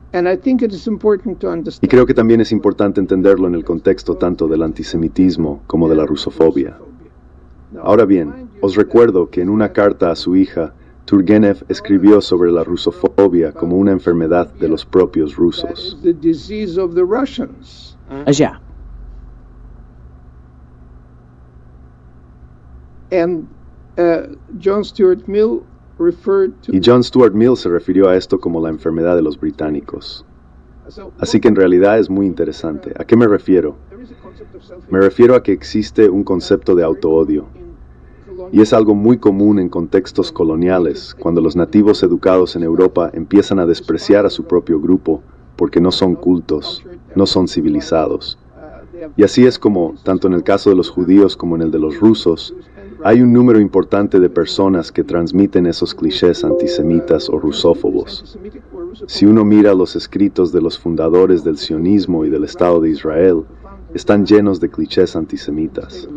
Y creo que también es importante entenderlo en el contexto tanto del antisemitismo como de la rusofobia. Ahora bien, os recuerdo que en una carta a su hija, Turgenev escribió sobre la rusofobia como una enfermedad de los propios rusos. Allá. Y John Stuart Mill se refirió a esto como la enfermedad de los británicos. Así que en realidad es muy interesante. ¿A qué me refiero? Me refiero a que existe un concepto de autoodio. Y es algo muy común en contextos coloniales, cuando los nativos educados en Europa empiezan a despreciar a su propio grupo porque no son cultos, no son civilizados. Y así es como, tanto en el caso de los judíos como en el de los rusos, hay un número importante de personas que transmiten esos clichés antisemitas o rusófobos. Si uno mira los escritos de los fundadores del sionismo y del Estado de Israel, están llenos de clichés antisemitas.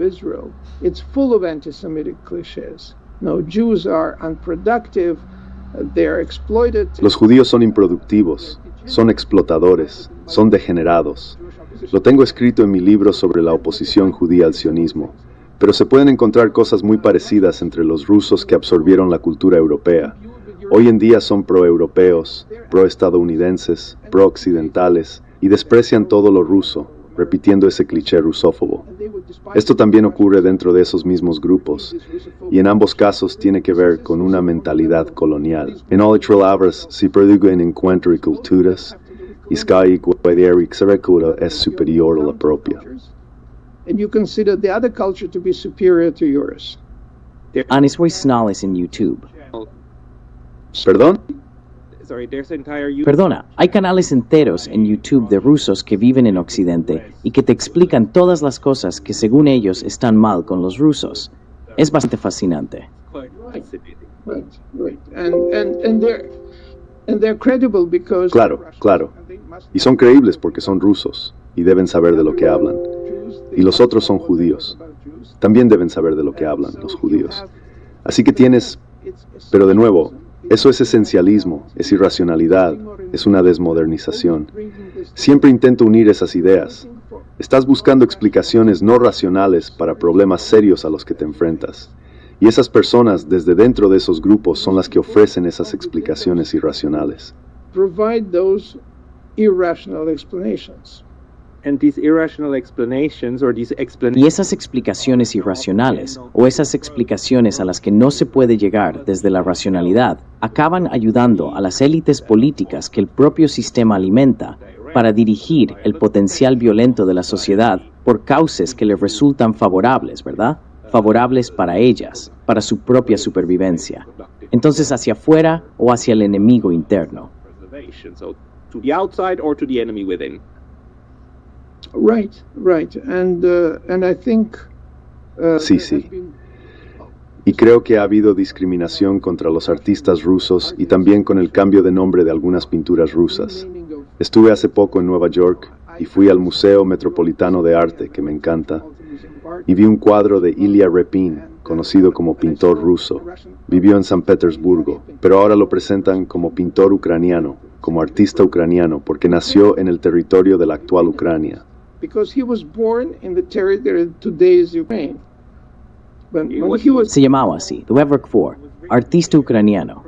Los judíos son improductivos, son explotadores, son degenerados. Lo tengo escrito en mi libro sobre la oposición judía al sionismo, pero se pueden encontrar cosas muy parecidas entre los rusos que absorbieron la cultura europea. Hoy en día son pro-europeos, pro-estadounidenses, pro-occidentales y desprecian todo lo ruso, repitiendo ese cliché rusófobo. Esto también ocurre dentro de esos mismos grupos, y en ambos casos tiene que ver con una mentalidad colonial. En otras palabras, se producen encuentros y culturas, y cada igualdad es superior a la propia. Anisway Snales en YouTube. ¿Perdón? Perdona, hay canales enteros en YouTube de rusos que viven en Occidente y que te explican todas las cosas que según ellos están mal con los rusos. Es bastante fascinante. Claro, claro. Y son creíbles porque son rusos y deben saber de lo que hablan. Y los otros son judíos. También deben saber de lo que hablan los judíos. Así que tienes... Pero de nuevo, eso es esencialismo, es irracionalidad, es una desmodernización. Siempre intento unir esas ideas. Estás buscando explicaciones no racionales para problemas serios a los que te enfrentas. Y esas personas desde dentro de esos grupos son las que ofrecen esas explicaciones irracionales. Y esas explicaciones irracionales, o esas explicaciones a las que no se puede llegar desde la racionalidad, acaban ayudando a las élites políticas que el propio sistema alimenta para dirigir el potencial violento de la sociedad por causas que les resultan favorables, ¿verdad? Favorables para ellas, para su propia supervivencia. Entonces, hacia afuera o hacia el enemigo interno. Sí. Y creo que ha habido discriminación contra los artistas rusos y también con el cambio de nombre de algunas pinturas rusas. Estuve hace poco en Nueva York y fui al Museo Metropolitano de Arte, que me encanta, y vi un cuadro de Ilya Repin, conocido como pintor ruso. Vivió en San Petersburgo, pero ahora lo presentan como pintor ucraniano, como artista ucraniano, porque nació en el territorio de la actual Ucrania. Se llamaba así, The Weverk 4, artista ucraniano.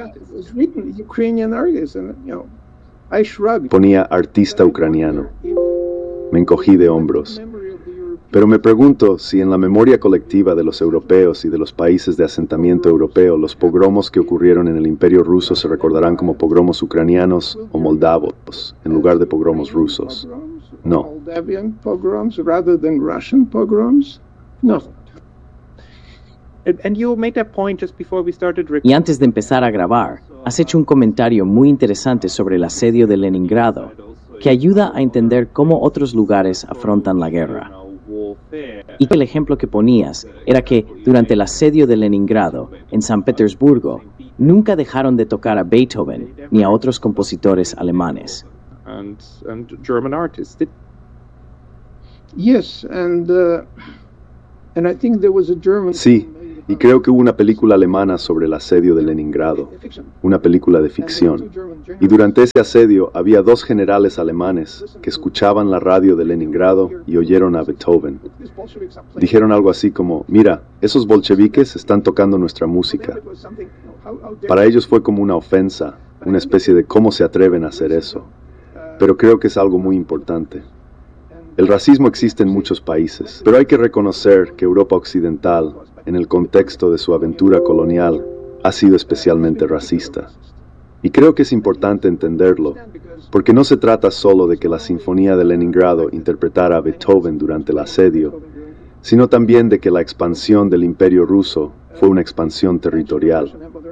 Ponía artista ucraniano. Me encogí de hombros. Pero me pregunto si en la memoria colectiva de los europeos y de los países de asentamiento europeo los pogromos que ocurrieron en el Imperio Ruso se recordarán como pogromos ucranianos o moldavos, en lugar de pogromos rusos. No. Y antes de empezar a grabar, has hecho un comentario muy interesante sobre el asedio de Leningrado, que ayuda a entender cómo otros lugares afrontan la guerra. Y el ejemplo que ponías era que durante el asedio de Leningrado, en San Petersburgo, nunca dejaron de tocar a Beethoven ni a otros compositores alemanes. Sí, Y creo que hubo una película alemana sobre el asedio de Leningrado, una película de ficción. Y durante ese asedio había 2 generales alemanes que escuchaban la radio de Leningrado y oyeron a Beethoven. Dijeron algo así como, mira, esos bolcheviques están tocando nuestra música. Para ellos fue como una ofensa, una especie de cómo se atreven a hacer eso. Pero creo que es algo muy importante. El racismo existe en muchos países, pero hay que reconocer que Europa Occidental, en el contexto de su aventura colonial, ha sido especialmente racista. Y creo que es importante entenderlo, porque no se trata solo de que la Sinfonía de Leningrado interpretara a Beethoven durante el asedio, sino también de que la expansión del Imperio ruso fue una expansión territorial.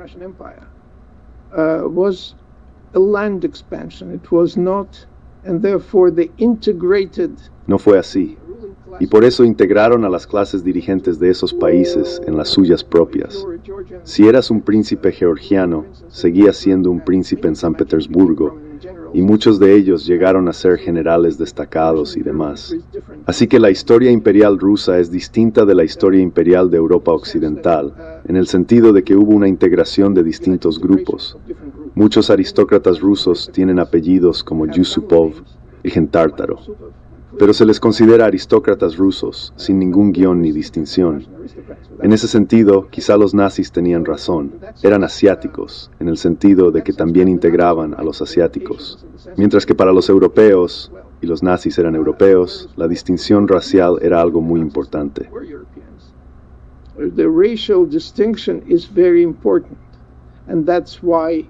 No fue así, y por eso integraron a las clases dirigentes de esos países en las suyas propias. Si eras un príncipe georgiano, seguías siendo un príncipe en San Petersburgo, y muchos de ellos llegaron a ser generales destacados y demás. Así que la historia imperial rusa es distinta de la historia imperial de Europa Occidental, en el sentido de que hubo una integración de distintos grupos. Muchos aristócratas rusos tienen apellidos como Yusupov y Gentártaro, pero se les considera aristócratas rusos, sin ningún guión ni distinción. En ese sentido, quizá los nazis tenían razón. Eran asiáticos, en el sentido de que también integraban a los asiáticos. Mientras que para los europeos, y los nazis eran europeos, la distinción racial era algo muy importante. The racial distinction is very important, and that's why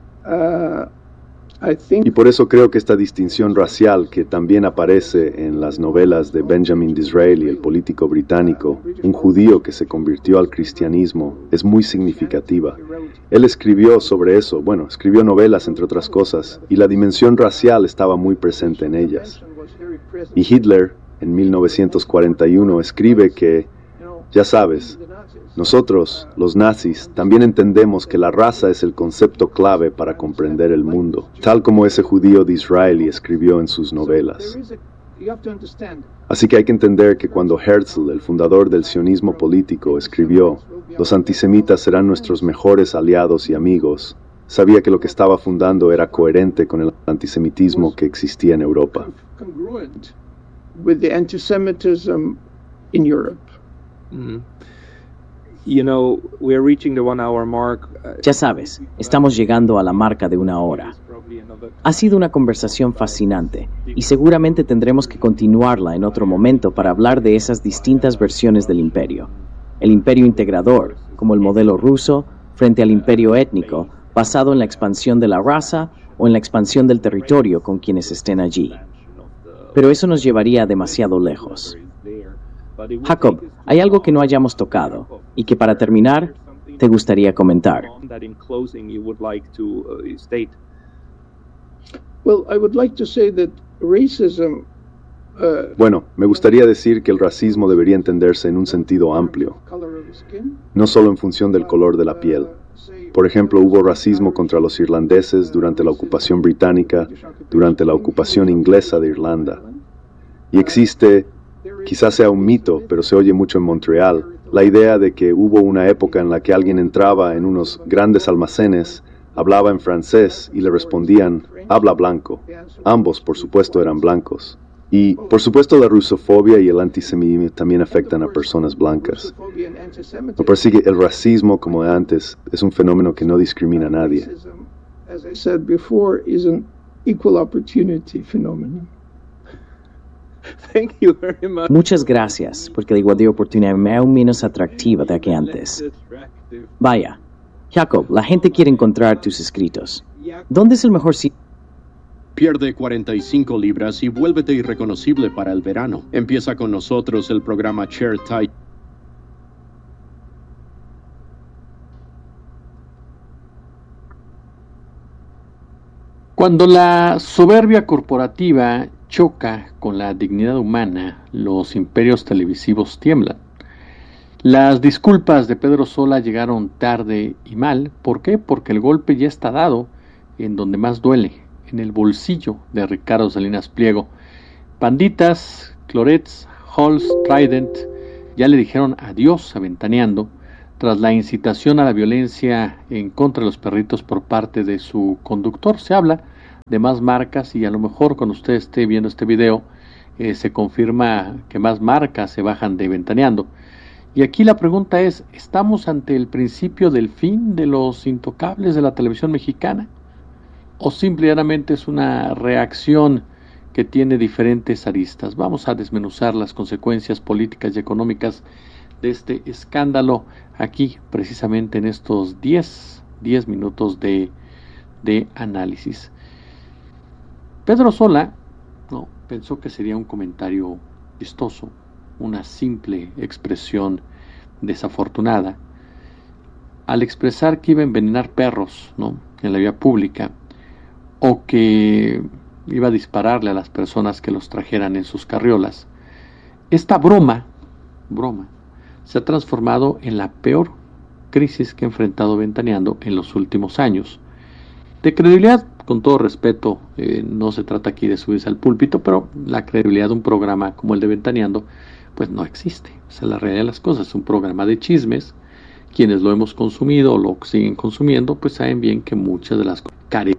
Y por eso creo que esta distinción racial, que también aparece en las novelas de Benjamin Disraeli, el político británico, un judío que se convirtió al cristianismo, es muy significativa. Él escribió sobre eso, escribió novelas entre otras cosas, y la dimensión racial estaba muy presente en ellas. Y Hitler, en 1941, escribe que, ya sabes, nosotros, los nazis, también entendemos que la raza es el concepto clave para comprender el mundo, tal como ese judío Disraeli escribió en sus novelas. Así que hay que entender que cuando Herzl, el fundador del sionismo político, escribió «Los antisemitas serán nuestros mejores aliados y amigos», sabía que lo que estaba fundando era coherente con el antisemitismo que existía en Europa. Ya sabes, estamos llegando a la marca de 1 hora. Ha sido una conversación fascinante y seguramente tendremos que continuarla en otro momento para hablar de esas distintas versiones del imperio. El imperio integrador, como el modelo ruso, frente al imperio étnico, basado en la expansión de la raza o en la expansión del territorio con quienes estén allí. Pero eso nos llevaría demasiado lejos. Jacob, hay algo que no hayamos tocado y que para terminar te gustaría comentar. Me gustaría decir que el racismo debería entenderse en un sentido amplio, no solo en función del color de la piel. Por ejemplo, hubo racismo contra los irlandeses durante la ocupación británica, durante la ocupación inglesa de Irlanda. Y existe, quizás sea un mito, pero se oye mucho en Montreal, la idea de que hubo una época en la que alguien entraba en unos grandes almacenes, hablaba en francés y le respondían, habla blanco. Ambos, por supuesto, eran blancos. Y, por supuesto, la rusofobia y el antisemitismo también afectan a personas blancas. Me parece que el racismo, como de antes, es un fenómeno que no discrimina a nadie. Muchas gracias, porque la igualdad de oportunidad me aún menos atractiva de que antes. Vaya, Jacob, la gente quiere encontrar tus escritos. ¿Dónde es el mejor sitio? Pierde 45 libras y vuélvete irreconocible para el verano. Empieza con nosotros el programa Chair Tight. Cuando la soberbia corporativa choca con la dignidad humana, los imperios televisivos tiemblan. Las disculpas de Pedro Sola llegaron tarde y mal. ¿Por qué? Porque el golpe ya está dado en donde más duele, en el bolsillo de Ricardo Salinas Pliego. Panditas, Clorets, Halls, Trident ya le dijeron adiós a Ventaneando. tras la incitación a la violencia en contra de los perritos por parte de su conductor. Se habla de más marcas y a lo mejor cuando usted esté viendo este video se confirma que más marcas se bajan de Ventaneando. Y aquí la pregunta es, ¿estamos ante el principio del fin de los intocables de la televisión mexicana? ¿O simplemente es una reacción que tiene diferentes aristas? Vamos a desmenuzar las consecuencias políticas y económicas de este escándalo aquí, precisamente en estos 10 minutos de análisis. Pedro Sola pensó que sería un comentario chistoso, una simple expresión desafortunada, al expresar que iba a envenenar perros, en la vía pública, o que iba a dispararle a las personas que los trajeran en sus carriolas. Esta broma se ha transformado en la peor crisis que ha enfrentado Ventaneando en los últimos años. De credibilidad, con todo respeto, no se trata aquí de subirse al púlpito, pero la credibilidad de un programa como el de Ventaneando, pues no existe. O sea, la realidad de las cosas es un programa de chismes. Quienes lo hemos consumido o lo siguen consumiendo, pues saben bien que muchas de las cosas carecen